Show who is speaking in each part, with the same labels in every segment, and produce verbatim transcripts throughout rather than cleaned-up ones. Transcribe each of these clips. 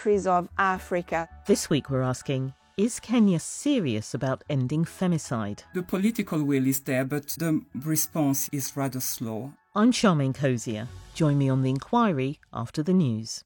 Speaker 1: countries of Africa.
Speaker 2: This week we're asking, is Kenya serious about ending femicide?
Speaker 3: The political will is there, but the response is rather slow.
Speaker 2: I'm Charmaine Cozier. Join me on The Inquiry after the news.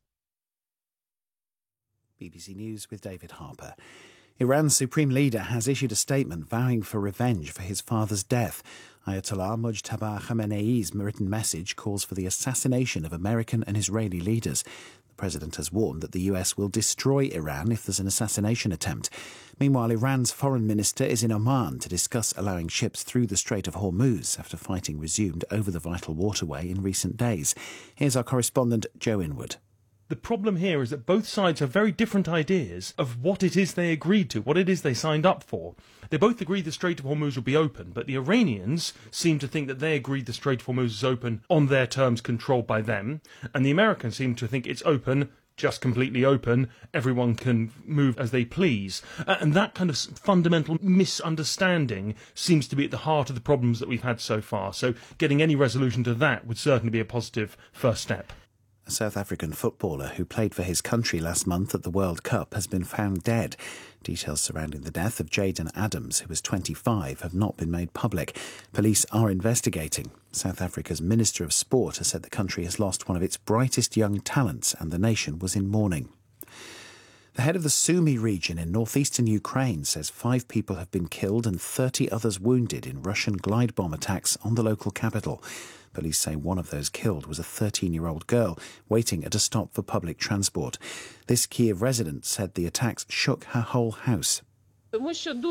Speaker 4: B B C News with David Harper. Iran's supreme leader has issued a statement vowing for revenge for his father's death. Ayatollah Mujtaba Khamenei's written message calls for the assassination of American and Israeli leaders. The president has warned that the U S will destroy Iran if there's an assassination attempt. Meanwhile, Iran's foreign minister is in Oman to discuss allowing ships through the Strait of Hormuz after fighting resumed over the vital waterway in recent days. Here's our correspondent, Joe Inwood.
Speaker 5: The problem here is that both sides have very different ideas of what it is they agreed to, what it is they signed up for. They both agreed the Strait of Hormuz will be open, but the Iranians seem to think that they agreed the Strait of Hormuz is open on their terms controlled by them, and the Americans seem to think it's open, just completely open, everyone can move as they please. Uh, and that kind of fundamental misunderstanding seems to be at the heart of the problems that we've had so far. So getting any resolution to that would certainly be a positive first step.
Speaker 4: A South African footballer who played for his country last month at the World Cup has been found dead. Details surrounding the death of Jayden Adams, who was twenty-five, have not been made public. Police are investigating. South Africa's Minister of Sport has said the country has lost one of its brightest young talents and the nation was in mourning. The head of the Sumy region in northeastern Ukraine says five people have been killed and thirty others wounded in Russian glide bomb attacks on the local capital. Police say one of those killed was a thirteen-year-old girl waiting at a stop for public transport. This Kiev resident said the attacks shook her whole house.
Speaker 6: The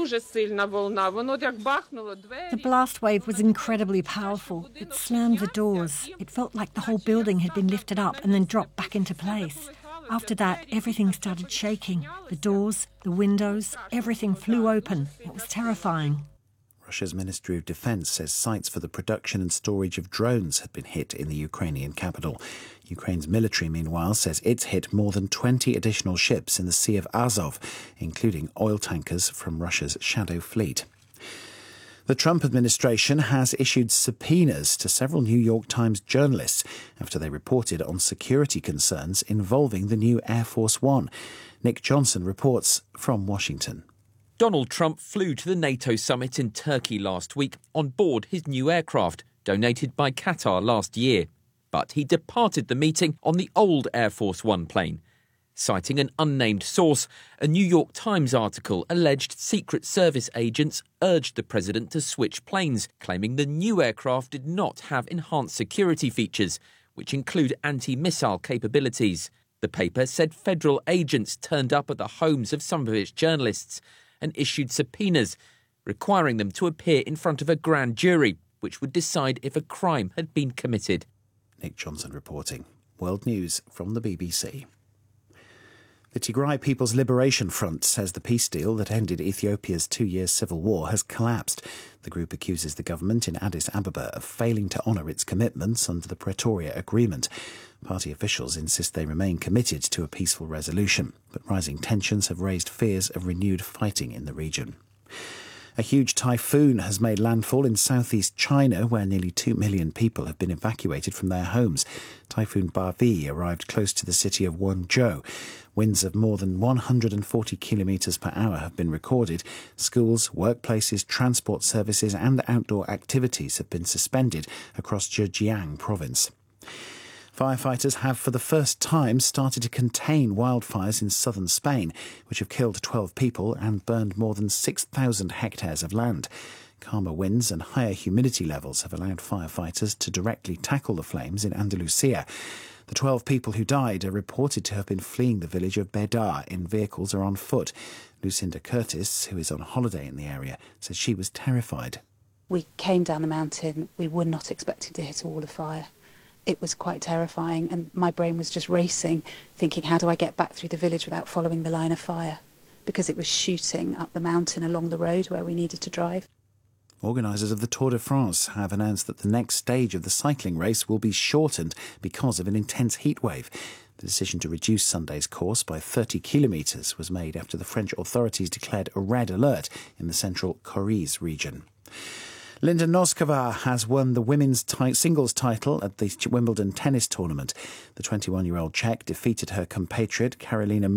Speaker 6: blast wave was incredibly powerful. It slammed the doors. It felt like the whole building had been lifted up and then dropped back into place. After that, everything started shaking. The doors, the windows, everything flew open. It was terrifying.
Speaker 4: Russia's Ministry of Defence says sites for the production and storage of drones had been hit in the Ukrainian capital. Ukraine's military, meanwhile, says it's hit more than twenty additional ships in the Sea of Azov, including oil tankers from Russia's Shadow Fleet. The Trump administration has issued subpoenas to several New York Times journalists after they reported on security concerns involving the new Air Force One. Nick Johnson reports from Washington.
Speaker 7: Donald Trump flew to the NATO summit in Turkey last week on board his new aircraft, donated by Qatar last year. But he departed the meeting on the old Air Force One plane. Citing an unnamed source, a New York Times article alleged Secret Service agents urged the president to switch planes, claiming the new aircraft did not have enhanced security features, which include anti-missile capabilities. The paper said federal agents turned up at the homes of some of its journalists and issued subpoenas, requiring them to appear in front of a grand jury, which would decide if a crime had been committed.
Speaker 4: Nick Johnson reporting. World News from the B B C. The Tigray People's Liberation Front says the peace deal that ended Ethiopia's two-year civil war has collapsed. The group accuses the government in Addis Ababa of failing to honour its commitments under the Pretoria Agreement. Party officials insist they remain committed to a peaceful resolution, but rising tensions have raised fears of renewed fighting in the region. A huge typhoon has made landfall in southeast China, where nearly two million people have been evacuated from their homes. Typhoon Bavi arrived close to the city of Guangzhou. Winds of more than one hundred forty kilometres per hour have been recorded. Schools, workplaces, transport services and outdoor activities have been suspended across Zhejiang province. Firefighters have for the first time started to contain wildfires in southern Spain, which have killed twelve people and burned more than six thousand hectares of land. Calmer winds and higher humidity levels have allowed firefighters to directly tackle the flames in Andalusia. The twelve people who died are reported to have been fleeing the village of Bedar in vehicles or on foot. Lucinda Curtis, who is on holiday in the area, says she was terrified.
Speaker 8: We came down the mountain. We were not expecting to hit a wall of fire. It was quite terrifying, and my brain was just racing, thinking, how do I get back through the village without following the line of fire? Because it was shooting up the mountain along the road where we needed to drive.
Speaker 4: Organisers of the Tour de France have announced that the next stage of the cycling race will be shortened because of an intense heatwave. The decision to reduce Sunday's course by thirty kilometres was made after the French authorities declared a red alert in the central Corrèze region. Linda Noskova has won the women's t- singles title at the Wimbledon tennis tournament. The twenty-one-year-old Czech defeated her compatriot Karolina